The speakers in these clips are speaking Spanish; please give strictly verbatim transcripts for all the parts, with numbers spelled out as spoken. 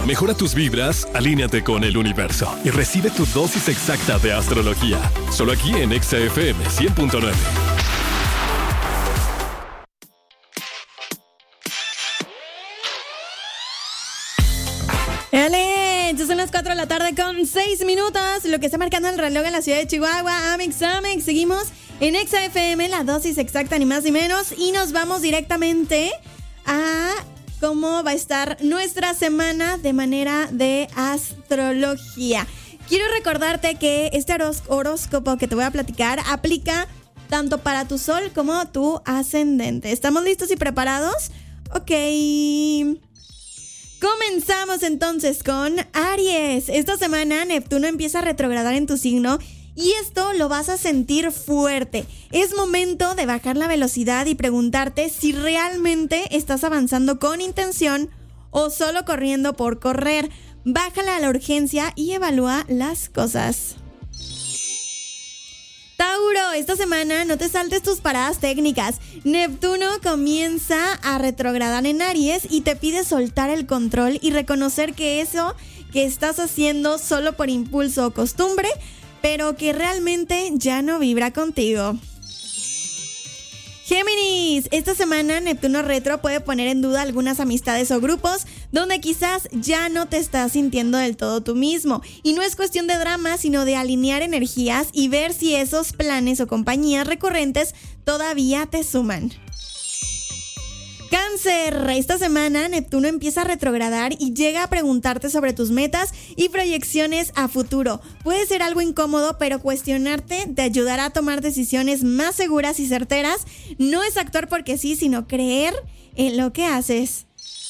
Mejora tus vibras, alíñate con el universo y recibe tu dosis exacta de astrología. Solo aquí en Exa F M cien punto nueve. ¡Ele! Ya son las cuatro de la tarde con seis minutos. Lo que está marcando el reloj en la ciudad de Chihuahua. Amex, Amex. Seguimos en Exa F M, la dosis exacta, ni más ni menos. Y nos vamos directamente a cómo va a estar nuestra semana de manera de astrología. Quiero recordarte que este horos- horóscopo que te voy a platicar aplica tanto para tu sol como tu ascendente. ¿Estamos listos y preparados? Ok. Comenzamos entonces con Aries. Esta semana Neptuno empieza a retrogradar en tu signo y esto lo vas a sentir fuerte. Es momento de bajar la velocidad y preguntarte si realmente estás avanzando con intención o solo corriendo por correr. Bájala a la urgencia y evalúa las cosas. Tauro, esta semana no te saltes tus paradas técnicas. Neptuno comienza a retrogradar en Aries y te pide soltar el control y reconocer que eso que estás haciendo solo por impulso o costumbre, pero que realmente ya no vibra contigo. Géminis, esta semana Neptuno retro puede poner en duda algunas amistades o grupos donde quizás ya no te estás sintiendo del todo tú mismo. Y no es cuestión de drama, sino de alinear energías y ver si esos planes o compañías recurrentes todavía te suman. Cáncer, esta semana Neptuno empieza a retrogradar y llega a preguntarte sobre tus metas y proyecciones a futuro. Puede ser algo incómodo, pero cuestionarte te ayudará a tomar decisiones más seguras y certeras. No es actuar porque sí, sino creer en lo que haces.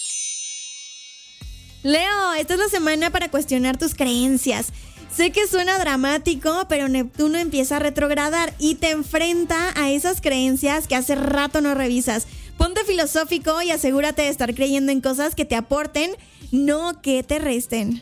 Leo, esta es la semana para cuestionar tus creencias. Sé que suena dramático, pero Neptuno empieza a retrogradar y te enfrenta a esas creencias que hace rato no revisas. Ponte filosófico y asegúrate de estar creyendo en cosas que te aporten, no que te resten.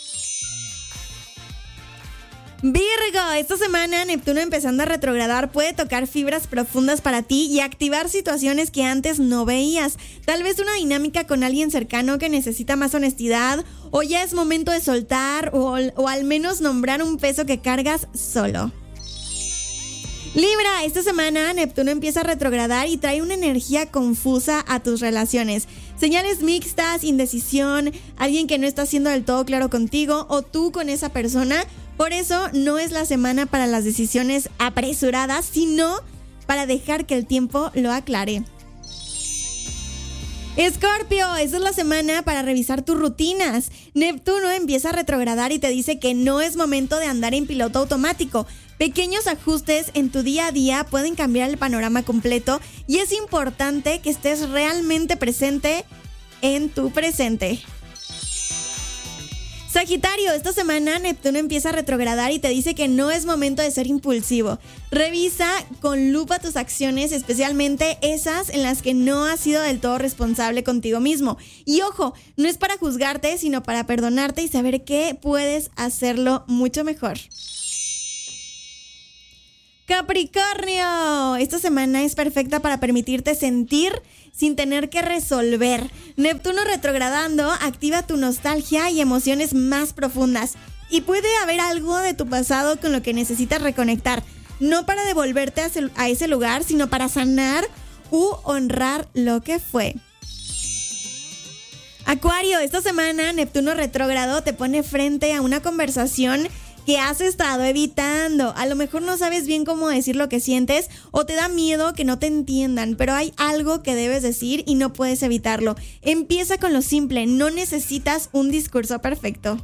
Virgo, esta semana Neptuno empezando a retrogradar puede tocar fibras profundas para ti y activar situaciones que antes no veías. Tal vez una dinámica con alguien cercano que necesita más honestidad, o ya es momento de soltar o, o al menos nombrar un peso que cargas solo. Libra, esta semana Neptuno empieza a retrogradar y trae una energía confusa a tus relaciones. Señales mixtas, indecisión, alguien que no está siendo del todo claro contigo o tú con esa persona. Por eso no es la semana para las decisiones apresuradas, sino para dejar que el tiempo lo aclare. Escorpio, esta es la semana para revisar tus rutinas. Neptuno empieza a retrogradar y te dice que no es momento de andar en piloto automático. Pequeños ajustes en tu día a día pueden cambiar el panorama completo y es importante que estés realmente presente en tu presente. Sagitario, esta semana Neptuno empieza a retrogradar y te dice que no es momento de ser impulsivo. Revisa con lupa tus acciones, especialmente esas en las que no has sido del todo responsable contigo mismo. Y ojo, no es para juzgarte, sino para perdonarte y saber que puedes hacerlo mucho mejor. Capricornio, esta semana es perfecta para permitirte sentir sin tener que resolver. Neptuno retrogradando activa tu nostalgia y emociones más profundas. Y puede haber algo de tu pasado con lo que necesitas reconectar. No para devolverte a ese lugar, sino para sanar u honrar lo que fue. Acuario, esta semana Neptuno retrógrado te pone frente a una conversación que has estado evitando. A lo mejor no sabes bien cómo decir lo que sientes o te da miedo que no te entiendan, pero hay algo que debes decir y no puedes evitarlo. Empieza con lo simple, no necesitas un discurso perfecto.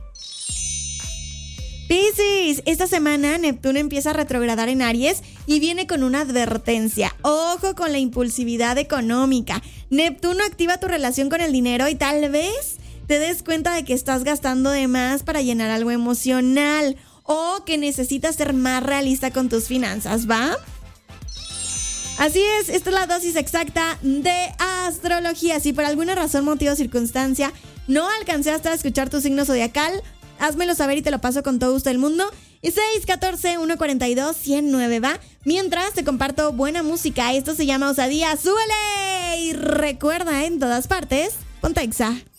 Piscis, esta semana Neptuno empieza a retrogradar en Aries y viene con una advertencia. Ojo con la impulsividad económica. Neptuno activa tu relación con el dinero y tal vez te des cuenta de que estás gastando de más para llenar algo emocional o que necesitas ser más realista con tus finanzas, ¿va? Así es, esta es la dosis exacta de astrología. Si por alguna razón, motivo o circunstancia no alcanzaste a escuchar tu signo zodiacal, házmelo saber y te lo paso con todo gusto del mundo. Y seis uno cuatro, uno cuatro dos, uno cero nueve, ¿va? Mientras te comparto buena música. Esto se llama Osadía. ¡Súbele! Y recuerda, en todas partes, ponte Exa.